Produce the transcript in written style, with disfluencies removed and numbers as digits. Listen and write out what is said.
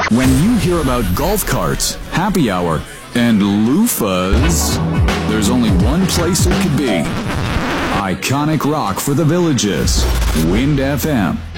When you hear about golf carts, happy hour, and loofahs, there's only one place it could be. Iconic rock for the villages. Wind FM.